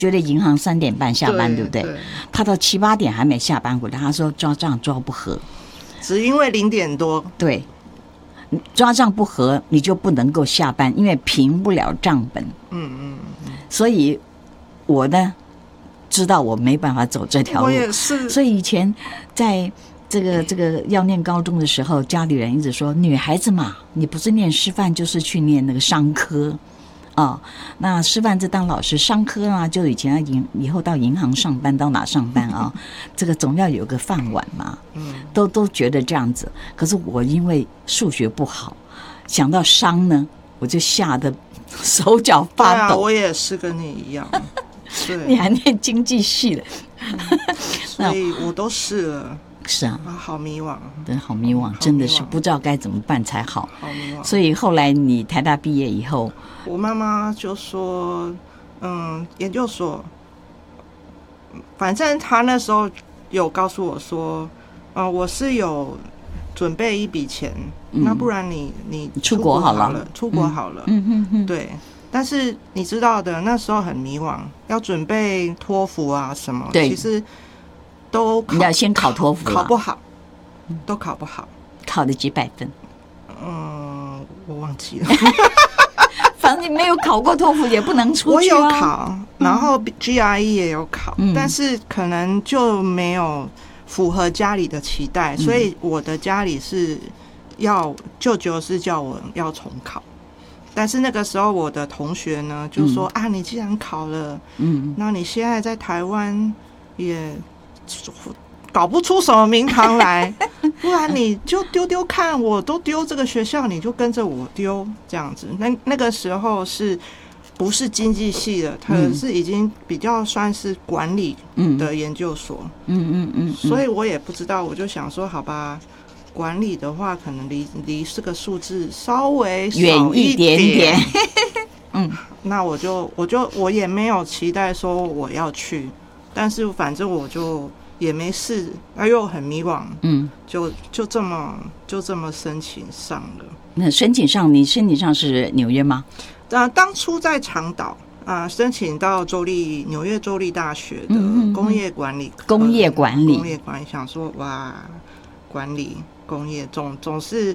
觉得银行3点半下班，对不对？ 对， 他到7、8点还没下班回来，他说抓账抓不合， 只因为0点多， 对，抓账不合你就不能够下班，因为平不了账本。所以我呢知道我没办法走这条路， 我也是。 所以以前在这个要念高中的时候，家里人一直说女孩子嘛，你不是念师范就是去念那个商科。那师范是当老师，商科啊，就以前以后到银行上班，到哪上班啊？这个总要有个饭碗嘛。都觉得这样子。可是我因为数学不好，想到商呢，我就吓得手脚发抖。 我也是跟你一样。对， 你还念经济系的， 所以我都试了。 是啊， 好迷惘， 对，好迷惘，真的是不知道该怎么办才好。 好迷惘。 所以后来你台大毕业以后， 我妈妈就说，研究所，反正她那时候有告诉我说，我是有准备一笔钱，那不然你出国好了， 出国好了，对。但是你知道的，那时候很迷惘，要准备托福啊什么，其实都你要先考托福， 考不好，都考不好。 考了几百分？ 我忘记了。 反正你没有考过托福也不能出去啊。 我有考，然后 GRE 也有考，但是可能就没有符合家里的期待，所以我的家里是舅舅是叫我要重考。但是那个时候我的同学呢就说，你既然考了，那你现在在台湾也搞不出什么名堂来，不然你就丢丢看，我都丢这个学校，你就跟着我丢这样子。那个时候是不是经济系的？它是已经比较算是管理的研究所。所以我也不知道，我就想说，好吧。管理的话，可能离这个数字稍微远一点点。 那我也没有期待说我要去，但是反正我就也没事，又很迷惘，就这么申请上了。 那你申请上是纽约吗？ 当初在长岛申请到纽约州立大学的工业管理，想说哇，管理。工业总是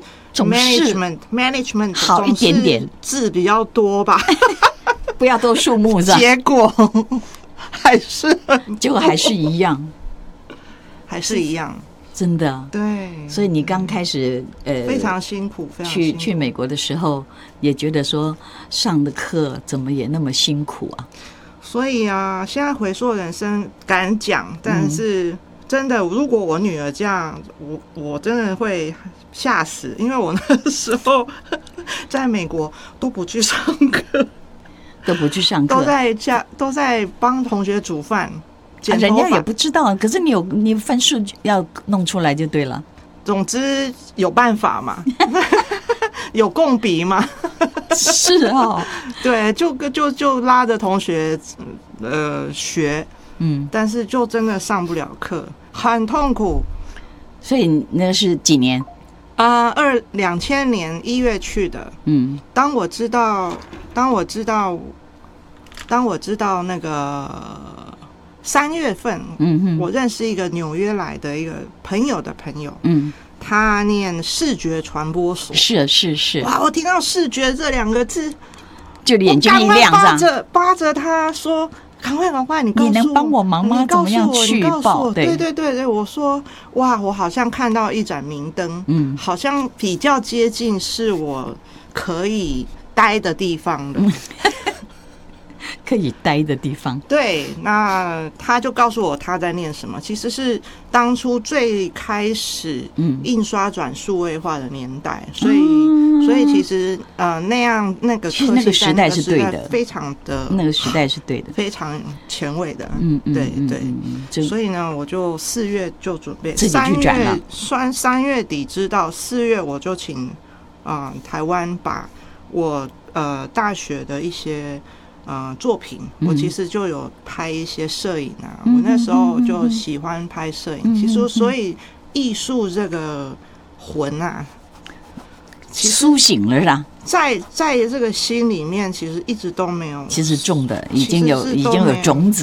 management 好一点点， 字比较多吧， 不要多数目是吧？ 结果结果还是一样，真的。 对， 所以你刚开始非常辛苦，非常辛苦去美国的时候，也觉得说上的课怎么也那么辛苦啊？ 所以现在回溯人生敢讲，但是。真的，如果我女儿这样，我真的会吓死，因为我那时候在美国都不去上课，都在帮同学煮饭，剪头发， 人家也不知道，可是你分数要弄出来就对了。 总之有办法嘛，有共笔嘛， 是哦， 对，就拉着同学学。但是就真的上不了课，很痛苦。 所以那是几年 ？2000年1月去的。当我知道那个3月份，我认识一个纽约来的一个朋友的朋友，他念视觉传播所。 是。 哇！我听到视觉这2个字， 就眼睛一亮， 扒着他说。赶快！你能帮我忙吗？怎么样去报？ 对，我说哇，我好像看到一盏明灯，好像比较接近是我可以待的地方了。 可以待的地方。 对，那他就告诉我他在念什么，其实是当初最开始印刷转数位化的年代，所以其实那个科技时代是对的， 非常的那个时代是对的， 非常前卫的。对，所以呢，我就4月就准备自己去转了 ，3月底知道，4月我就请台湾把我大学的一些作品，我其实就有拍一些摄影啊。我那时候就喜欢拍摄影，其实所以艺术这个魂啊， 其实苏醒了啦。 在这个心里面，其实一直都没有， 其实种的已经有种子。